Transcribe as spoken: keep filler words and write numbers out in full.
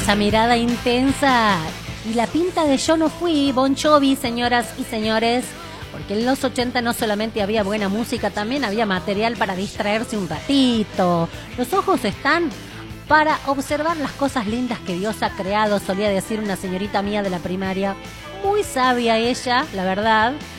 esa mirada intensa y la pinta de yo no fui, Bon Jovi, señoras y señores, porque en los ochenta no solamente había buena música, también había material para distraerse un ratito. Los ojos están para observar las cosas lindas que Dios ha creado, solía decir una señorita mía de la primaria, muy sabia ella, la verdad.